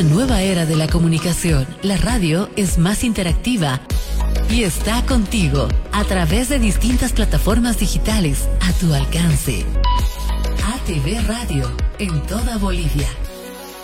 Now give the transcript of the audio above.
una nueva era de la comunicación. La radio es más interactiva y está contigo a través de distintas plataformas digitales a tu alcance. ATV Radio en toda Bolivia.